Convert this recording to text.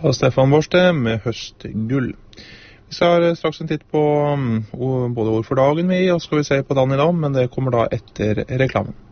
av Stefan Borsted med Høstgull. Vi skal straks en titt på både ord for dagen og skal vi se på dagen i dag, men det kommer da etter reklamen.